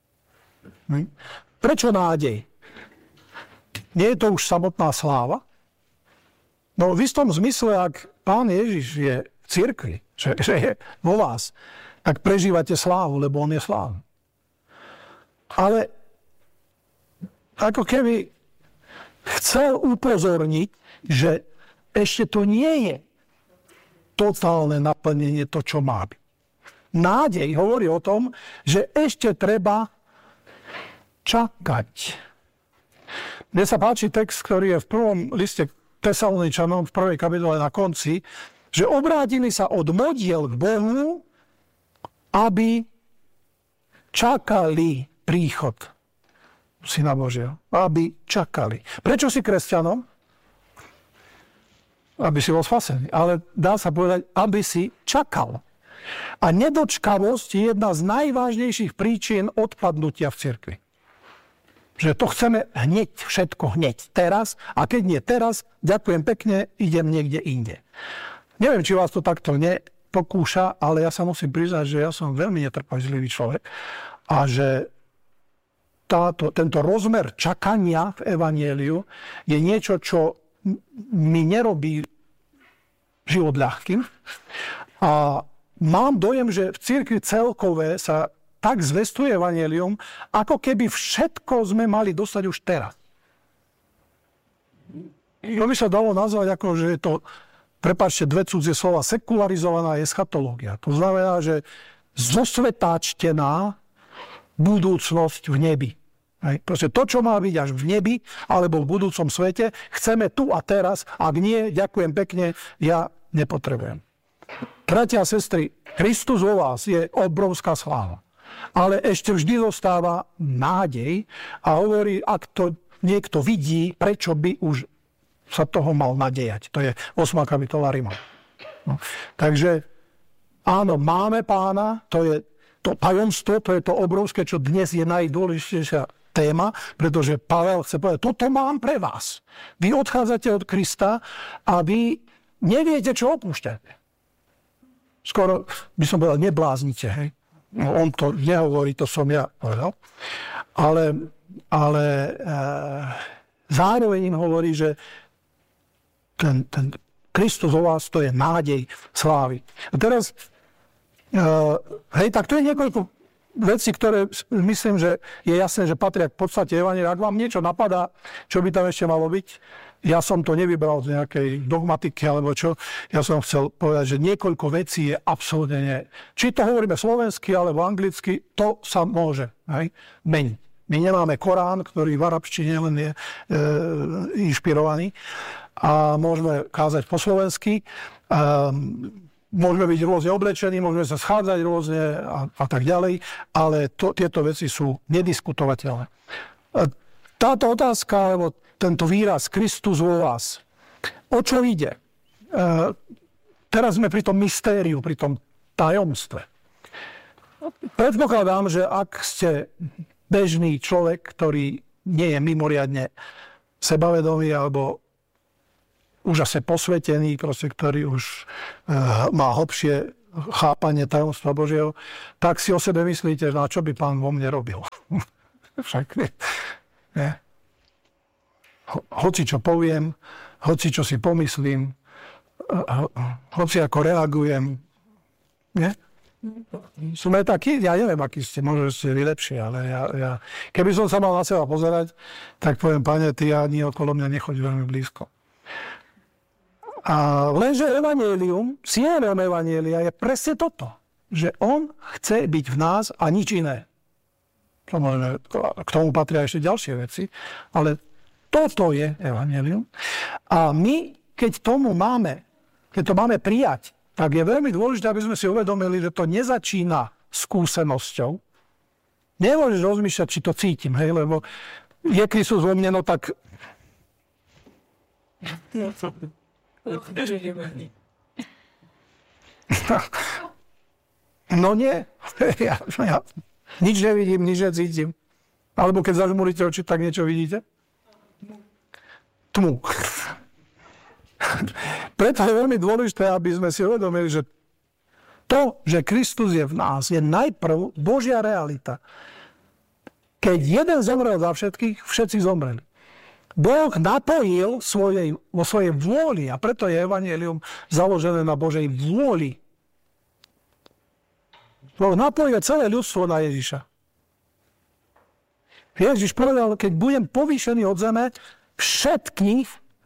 Prečo nádej? Nie je to už samotná sláva? No v istom zmysle, ak Pán Ježiš je v cirkvi, že je vo vás, tak prežívate slávu, lebo on je slávny. Ale ako keby chcel upozorniť, že ešte to nie je totálne naplnenie to, čo má byť. Nádej hovorí o tom, že ešte treba čakať. Mne sa páči text, ktorý je v prvom liste Tesaloničanom v 1. kapitole na konci, že obrátili sa od modiel k Bohu, aby čakali príchod Syna Božieho. Aby čakali. Prečo si kresťanom? Aby si bol spasený. Ale dá sa povedať, aby si čakal. A nedočkavosť je jedna z najvážnejších príčin odpadnutia v cirkvi. Že to chceme hneď, všetko hneď, teraz. A keď nie teraz, ďakujem pekne, idem niekde inde. Neviem, či vás to takto nepokúša, ale ja sa musím priznať, že ja som veľmi netrpezlivý človek a že tento rozmer čakania v evanjeliu je niečo, čo mi nerobí život ľahkým. A mám dojem, že v cirkvi celkové sa tak zvestuje evanjelium, ako keby všetko sme mali dostať už teraz. To by sa dalo nazvať ako, že je to, prepáčte, dve cudzie slova, sekularizovaná eschatológia. To znamená, že zosvetáčtená budúcnosť v nebi. Proste to, čo má byť až v nebi alebo v budúcom svete, chceme tu a teraz. Ak nie, ďakujem pekne, ja nepotrebujem. Bratia a sestry, Kristus vo vás je obrovská sláva. Ale ešte vždy zostáva nádej a hovorí, ak to niekto vidí, prečo by už sa toho mal nadejať. To je 8. kapitola Ríma. No. Takže áno, máme Pána, to je to tajomstvo, to je to obrovské, čo dnes je najdôležitejšia téma, pretože Pavel chce povedať, toto mám pre vás. Vy odchádzate od Krista a vy neviete, čo opúšťate. Skoro by som povedal, nebláznite. Hej? No, on to nehovorí, to som ja povedal. Ale zároveň im hovorí, že ten Kristus vo vás, to je nádej slávy. A teraz, tak to je niekoľko veci, ktoré myslím, že je jasné, že patria k podstate evanjelia. Ak vám niečo napadá, čo by tam ešte malo byť, ja som to nevybral z nejakej dogmatiky alebo čo, ja som chcel povedať, že niekoľko vecí je absolútne či to hovoríme slovensky alebo anglicky, to sa môže meniť. My nemáme Korán, ktorý v arabčine len je inšpirovaný a môžeme kázať po slovensky. Môžeme byť rôzne oblečení, môžeme sa schádzať rôzne a tak ďalej, ale tieto veci sú nediskutovateľné. Táto otázka, alebo tento výraz Kristus vo vás, o čo ide? teraz sme pri tom mystériu, pri tom tajomstve. Predpokladám, že ak ste bežný človek, ktorý nie je mimoriadne sebavedomý alebo už asi posvetený, proste, ktorý už má hlbšie chápanie tajomstva Božieho, tak si o sebe myslíte, na čo by Pán vo mne robil. Však nie. Hoci čo poviem, hoci čo si pomyslím, hoci ako reagujem. Nie? Sme takí, ja neviem, akí ste, možno ste vy lepšie, ale ja, keby som sa mal na seba pozerať, tak poviem, Pane, ty ani okolo mňa nechoď veľmi blízko. A lenže cieľom evanjelia je presne toto, že on chce byť v nás a nič iné. K tomu patria ešte ďalšie veci, ale toto je evanjelium. A my, keď to máme prijať, tak je veľmi dôležité, aby sme si uvedomili, že to nezačína skúsenosťou. Nemôžeš rozmýšľať, či to cítim, hej, lebo je Kristus vo mne, no tak... No nie. Ja nič nevidím, nič necítim. Alebo keď zažmúrite oči, tak niečo vidíte? Tmu. Preto je veľmi dôležité, aby sme si uvedomili, že to, že Kristus je v nás, je najprv Božia realita. Keď jeden zomrel za všetkých, všetci zomreli. Boh napojil vo svojej vôli a preto je evanjelium založené na Božej vôli. Boh napojil celé ľudstvo na Ježiša. Ježiš povedal, keď budem povýšený od zeme, všetkých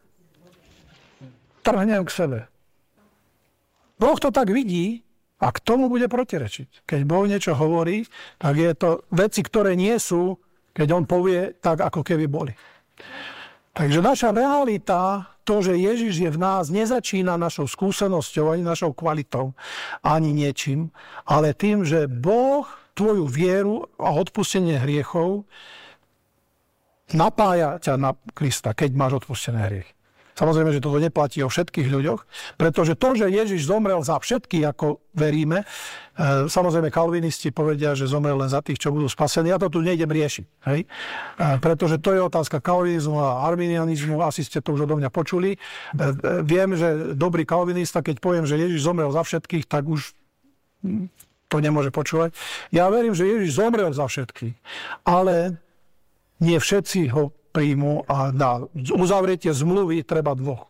trhnem k sebe. Boh to tak vidí a k tomu bude protirečiť. Keď Boh niečo hovorí, tak je to veci, ktoré nie sú, keď on povie tak, ako keby boli. Takže naša realita, to, že Ježiš je v nás, nezačína našou skúsenosťou, ani našou kvalitou, ani niečím, ale tým, že Boh tvoju vieru a odpustenie hriechov napája ťa na Krista, keď máš odpustené hriechy. Samozrejme, že toto neplatí o všetkých ľuďoch, pretože to, že Ježiš zomrel za všetkých, ako veríme, samozrejme kalvinisti povedia, že zomrel len za tých, čo budú spasení. Ja to tu nejdem riešiť. Hej? Pretože to je otázka kalvinizmu a arminianizmu, asi ste to už odo mňa počuli. Viem, že dobrý kalvinista, keď poviem, že Ježiš zomrel za všetkých, tak už to nemôže počúvať. Ja verím, že Ježiš zomrel za všetkých, ale nie všetci ho príjmu a na uzavretie zmluvy treba dvoch.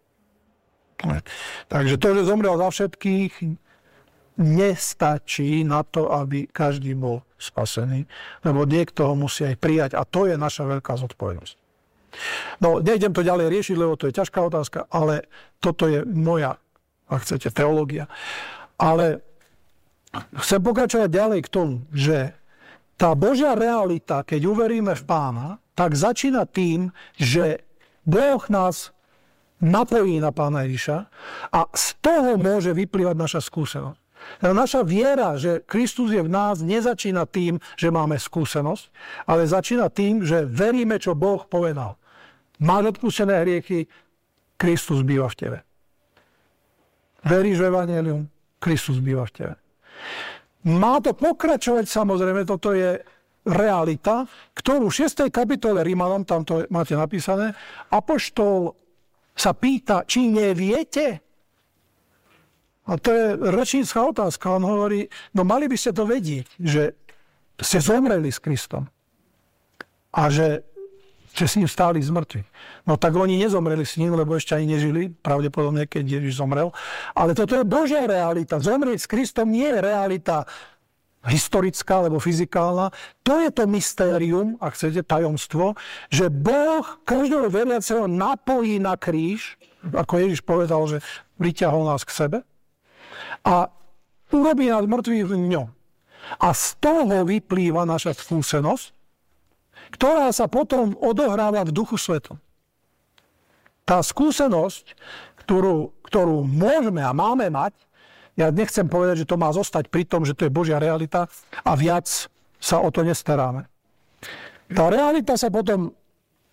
Takže to, že zomrel za všetkých, nestačí na to, aby každý bol spasený, lebo niekto ho musí aj prijať a to je naša veľká zodpovednosť. No, nejdem to ďalej riešiť, lebo to je ťažká otázka, ale toto je moja, ak chcete, teológia. Ale chcem pokračovať ďalej k tomu, že tá Božia realita, keď uveríme v Pána, tak začína tým, že Boh nás napojí na Pána Ježiša a z toho môže vyplývať naša skúsenosť. Naša viera, že Kristus je v nás, nezačína tým, že máme skúsenosť, ale začína tým, že veríme, čo Boh povedal. Máš odpustené hriechy, Kristus býva v tebe. Veríš v evanjelium, Kristus býva v tebe. Má to pokračovať, samozrejme, toto je realita, ktorú v 6. kapitole Rímanom, tam to máte napísané, apoštol sa pýta, či neviete? A to je rečnícka otázka. On hovorí, no mali by ste to vedieť, že ste zomreli s Kristom a že s ním stáli z mŕtvych. No tak oni nezomreli s ním, lebo ešte ani nežili, pravdepodobne, keď Ježiš zomrel. Ale toto je Božia realita. Zomrieť s Kristom nie je realita historická alebo fyzikálna. To je to mystérium, ak chcete, tajomstvo, že Boh každého veriaceho napojí na kríž, ako Ježiš povedal, že priťahol nás k sebe a urobí nás mŕtvych v ňom. A z toho vyplýva naša skúsenosť, ktorá sa potom odohráva v Duchu Svetom. Tá skúsenosť, ktorú môžeme a máme mať, ja nechcem povedať, že to má zostať pri tom, že to je Božia realita a viac sa o to nestaráme. Tá realita sa potom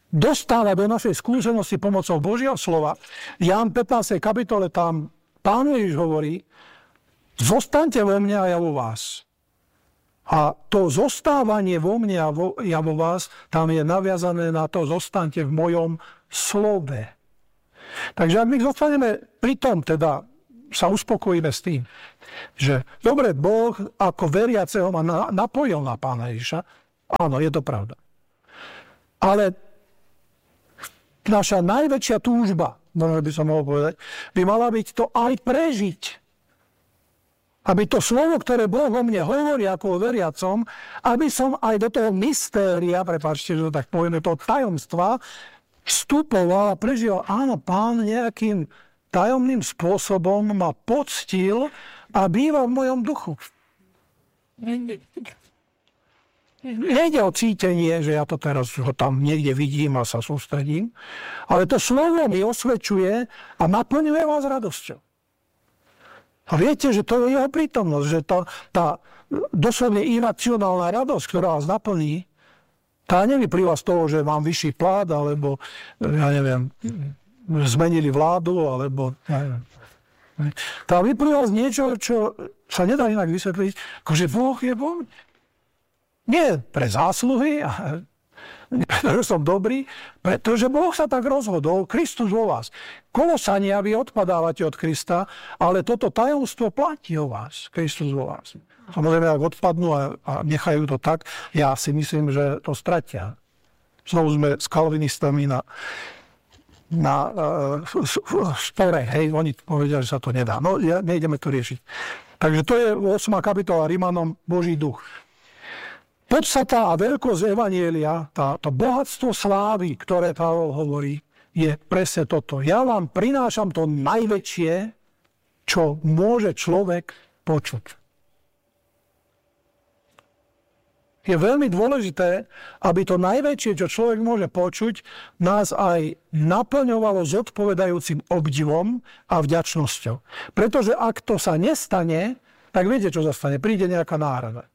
dostáva do našej skúsenosti pomocou Božieho slova. Ján 15. kapitole tam Pán Ježiš hovorí, zostaňte vo mne a ja vo vás. A to zostávanie vo mne a ja vo vás, tam je naviazané na to, zostaňte v mojom slove. Takže ak my zostaneme pri tom, teda sa uspokojíme s tým, že dobre, Boh ako veriaceho ma napojil na Pána Ježiša, áno, je to pravda. Ale naša najväčšia túžba, možno by som mohol povedať, by mala byť to aj prežiť. Aby to slovo, ktoré Boh o mne hovorí ako o veriacom, aby som aj do toho mystéria, prepáčte, že to tak povieme, toho tajomstva, vstupoval a prežil, áno, Pán nejakým tajomným spôsobom ma poctil a býva v mojom duchu. Nejde o cítenie, že ja to teraz ho tam niekde vidím a sa sústredím, ale to slovo mi osvedčuje a naplňuje vás radosťou. A viete, že to je jeho prítomnosť, že tá doslovne iracionálna radosť, ktorá vás naplní, tá nevyplýva z toho, že mám vyšší plát, alebo, ja neviem, zmenili vládu, alebo, ja neviem. Tá vyplýva z niečo, čo sa nedá inak vysvetliť, akože Boh je vo mne. Nie pre zásluhy, pretože som dobrý, pretože Boh sa tak rozhodol, Kristus vo vás. Kolosania, vy odpadávate od Krista, ale toto tajomstvo platí o vás, Kristus vo vás. Samozrejme, ak odpadnú a nechajú to tak, ja si myslím, že to stratia. Znovu sme s kalvinistami na spore, hej, oni povedia, že sa to nedá. No, nejdeme to riešiť. Takže to je 8. kapitola Rimanom, Boží duch. Podstata a veľkosť evanjelia, to bohatstvo slávy, ktoré Pavol hovorí, je presne toto. Ja vám prinášam to najväčšie, čo môže človek počuť. Je veľmi dôležité, aby to najväčšie, čo človek môže počuť, nás aj naplňovalo zodpovedajúcim obdivom a vďačnosťou. Pretože ak to sa nestane, tak viete, čo sa stane? Príde nejaká náhrada.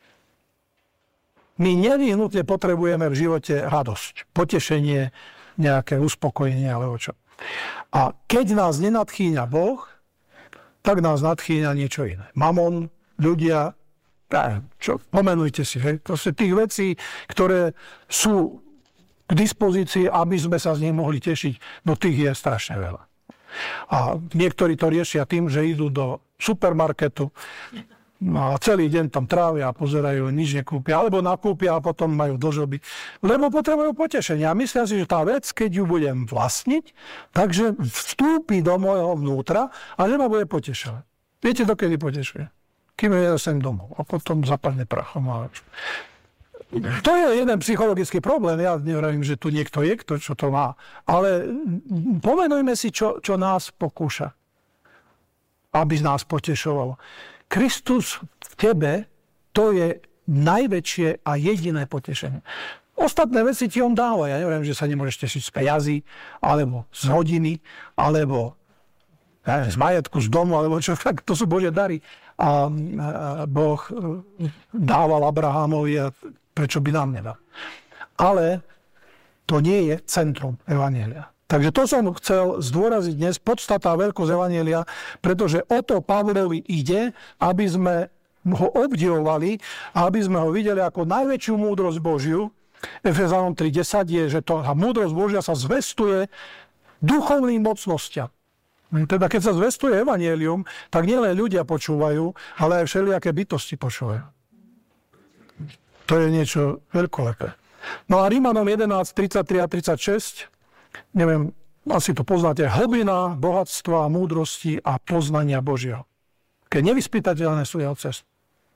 My nevyhnutne potrebujeme v živote radosť, potešenie, nejaké uspokojenie alebo čo. A keď nás nenadchýňa Boh, tak nás nadchýňa niečo iné. Mamon, ľudia, pomenujte si, hej, proste tých vecí, ktoré sú k dispozícii, aby sme sa z nich mohli tešiť, no tých je strašne veľa. A niektorí to riešia tým, že idú do supermarketu, a celý deň tam trávia a pozerajú, nič nekúpia, alebo nakúpia a potom majú dlžoby. Lebo potrebujú potešenie. A myslia si, že tá vec, keď ju budem vlastniť, takže vstúpi do môjho vnútra a že ma bude potešovať. Viete, dokedy potešuje? Kým je sem domov. A potom zapadne prachom. To je jeden psychologický problém. Ja neviem, že tu niekto je, kto čo to má. Ale pomenujme si, čo nás pokúša. Aby nás potešovalo. Kristus v tebe, to je najväčšie a jediné potešenie. Ostatné veci ti on dáva. Ja neviem, že sa nemôžeš tešiť z peňazí, alebo z hodiny, alebo z majetku, z domu, alebo čo, tak to sú Božie dary. A Boh dával Abrahámovi a prečo by nám nedal. Ale to nie je centrum evanjelia. Takže to som chcel zdôraziť dnes, podstata a veľkosť evanjelia, pretože o to Pavlovi ide, aby sme ho obdivovali a aby sme ho videli ako najväčšiu múdrosť Božiu. Efezanom 3:10 je, že tá múdrosť Božia sa zvestuje duchovným mocnostiam. Teda keď sa zvestuje evanjelium, tak nielen ľudia počúvajú, ale aj všelijaké bytosti počúvajú. To je niečo veľkolepé. No a Rimanom 11:33 a 36, neviem, asi to poznáte, hlbina bohatstva, múdrosti a poznania Božieho. Keď nevyspytateľné sú jeho cesty.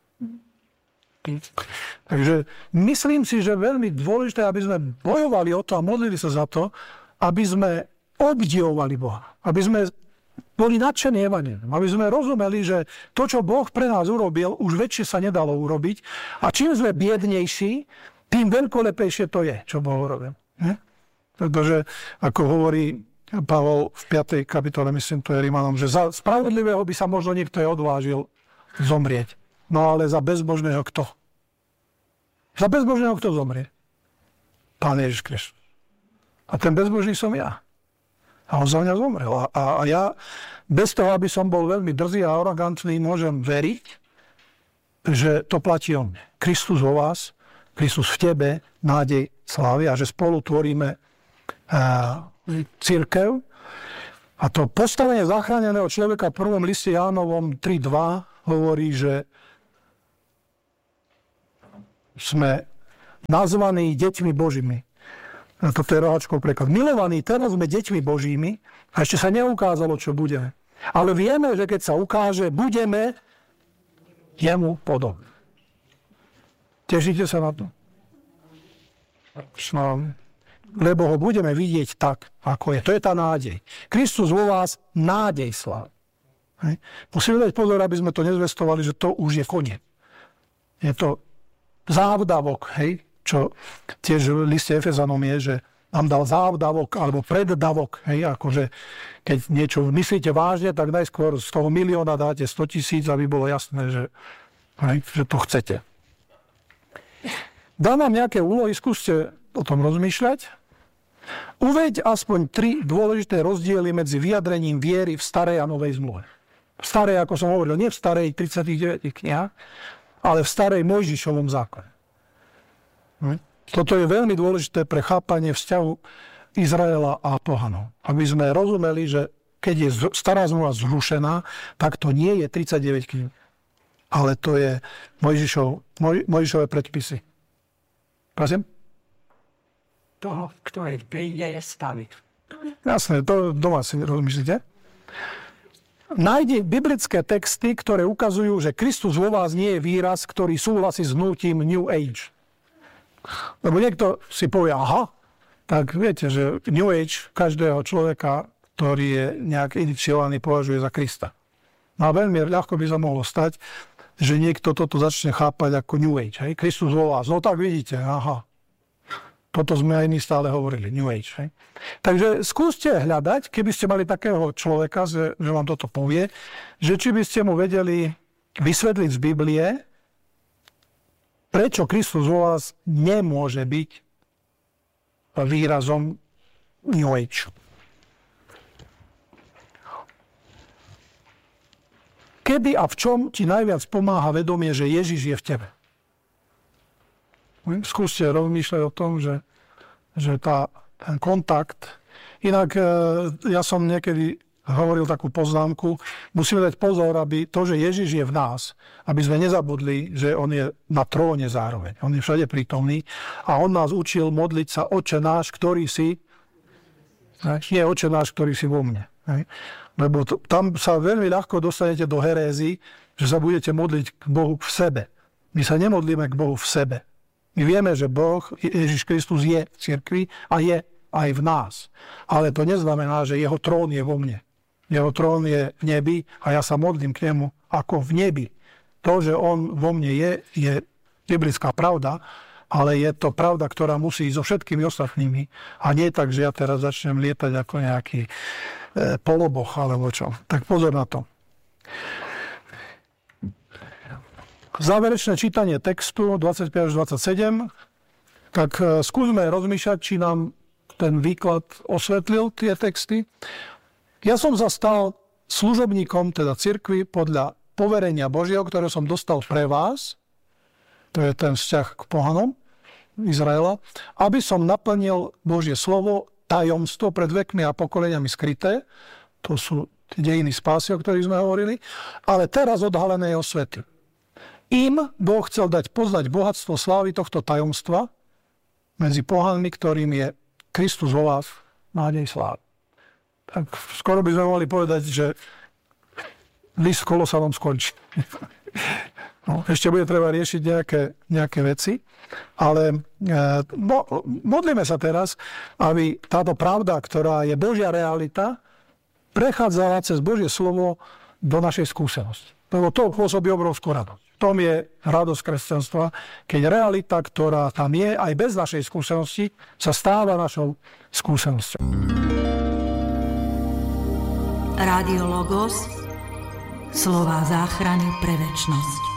Takže myslím si, že veľmi dôležité, aby sme bojovali o to a modlili sa za to, aby sme obdivovali Boha. Aby sme boli nadšení evanjeliom. Aby sme rozumeli, že to, čo Boh pre nás urobil, už väčšie sa nedalo urobiť. A čím sme biednejší, tým veľkolepejšie to je, čo Boh urobil. Pretože, ako hovorí Pavol v 5. kapitole, myslím, to je Rimanom, že za spravodlivého by sa možno niekto aj odvážil zomrieť. No ale za bezbožného kto? Za bezbožného kto zomrie? Pán Ježiš Kristus. A ten bezbožný som ja. A on za mňa zomrel. A ja, bez toho, aby som bol veľmi drzý a arogantný, môžem veriť, že to platí o mne. Kristus vo vás, Kristus v tebe, nádej slávy, a že spolu tvoríme cirkev. A to postavenie zachráneného človeka v prvom liste Jánovom 3.2 hovorí, že sme nazvaní deťmi Božími. Toto je roháčkov preklad. Milovaní, teraz sme deťmi Božími a ešte sa neukázalo, čo budeme. Ale vieme, že keď sa ukáže, budeme jemu podobní. Tešíte sa na to? Lebo ho budeme vidieť tak, ako je. To je tá nádej. Kristus vo vás, nádej slávy. Musíme dať pozor, aby sme to nezvestovali, že to už je koniec. Je to závdavok, hej? Čo tiež v liste Efezanom je, že nám dal závdavok alebo preddavok. Hej? Akože keď niečo myslíte vážne, tak najskôr z toho 1 000 000 dáte 100 000, aby bolo jasné, že to chcete. Dám vám nejaké úlohy, skúste o tom rozmýšľať. Uveď aspoň 3 dôležité rozdiely medzi vyjadrením viery v starej a novej zmluve. V starej, ako som hovoril, nie v starej 39 knihách, ale v starej Mojžišovom zákone. Toto je veľmi dôležité pre chápanie vzťahu Izraela a pohanov. Aby sme rozumeli, že keď je stará zmluva zrušená, tak to nie je 39 kníh. Ale to je Mojžišové predpisy. Prosím? Toho, ktorý príde staviť. Jasné, to doma si rozmyslíte. Nájdi biblické texty, ktoré ukazujú, že Kristus vo vás nie je výraz, ktorý súhlasí s hnutím New Age. Lebo niekto si povie, aha, tak viete, že New Age každého človeka, ktorý je nejak iniciovaný, považuje za Krista. No a veľmi ľahko by sa mohlo stať, že niekto toto začne chápať ako New Age. Hej? Kristus vo vás. No tak vidíte, aha. Toto sme aj my stále hovorili, New Age. Hej? Takže skúste hľadať, keby ste mali takého človeka, že vám toto povie, že či by ste mu vedeli vysvetliť z Biblie, prečo Kristus vo vás nemôže byť výrazom New Age. Kedy a v čom ti najviac pomáha vedomie, že Ježiš je v tebe? Skúste rozmýšľať o tom, že ten kontakt. Inak ja som niekedy hovoril takú poznámku, musíme dať pozor, aby to, že Ježiš je v nás, aby sme nezabudli, že on je na tróne zároveň. On je všade prítomný a on nás učil modliť sa Otče náš, ktorý si, nie Otče náš, ktorý si vo mne. Lebo tam sa veľmi ľahko dostanete do herézy, že sa budete modliť k Bohu v sebe. My sa nemodlíme k Bohu v sebe. My vieme, že Boh, Ježiš Kristus je v cirkvi a je aj v nás. Ale to neznamená, že jeho trón je vo mne. Jeho trón je v nebi a ja sa modlím k nemu ako v nebi. To, že on vo mne je biblická pravda, ale je to pravda, ktorá musí ísť so všetkými ostatnými. A nie tak, že ja teraz začnem lietať ako nejaký poloboch alebo čo. Tak pozor na to. Záverečné čítanie textu 25 až 27. Tak skúsme rozmýšľať, či nám ten výklad osvetlil tie texty. Ja som zastal služobníkom, teda cirkvi, podľa poverenia Božieho, ktoré som dostal pre vás, to je ten vzťah k pohanom Izraela, aby som naplnil Božie slovo, tajomstvo pred vekmi a pokoleniami skryté, to sú tie dejiny spásy, o ktorých sme hovorili, ale teraz odhalené jeho svety. Im Boh chcel dať poznať bohatstvo slávy tohto tajomstva medzi pohanmi, ktorým je Kristus vo vás, nádej slávy. Tak skoro by sme mohli povedať, že list Kolosanom skončí. No, ešte bude treba riešiť nejaké veci, ale modlíme sa teraz, aby táto pravda, ktorá je Božia realita, prechádzala cez Božie slovo do našej skúsenosti. Lebo to pôsobí obrovskú radosť. V tom je radosť kresťanstva, keď realita, ktorá tam je, aj bez našej skúsenosti, sa stáva našou skúsenosťou. Rádio Logos, slová záchrany pre večnosť.